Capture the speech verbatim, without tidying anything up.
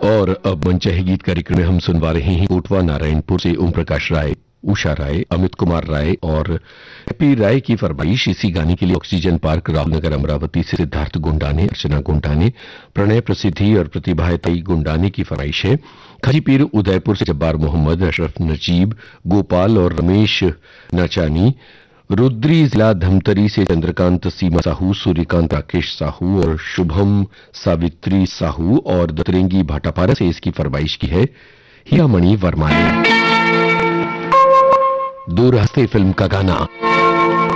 और अब मंच है गीत कार्यक्रम में हम सुनवा रहे हैं कोटवा नारायणपुर से ओम प्रकाश राय, उषा राय, अमित कुमार राय और हैप्पी राय की फरमाइश। इसी गाने के लिए ऑक्सीजन पार्क रामनगर अमरावती से सिद्धार्थ गुंडाने, अर्चना गुंडाने, प्रणय प्रसिद्धि और प्रतिभा तई गुंडाने की फरमाइश है। खजीपीर उदयपुर से जब्बार मोहम्मद, अशरफ नजीब, गोपाल और रमेश नाचानी, रुद्री जिला धमतरी से चंद्रकांत सीमा साहू, सूर्यकांत राकेश साहू और शुभम सावित्री साहू और दतरेंगी भाटापारा से इसकी फरमाइश की है हीरामणि वर्मा ने। दूर हंसते फिल्म का गाना।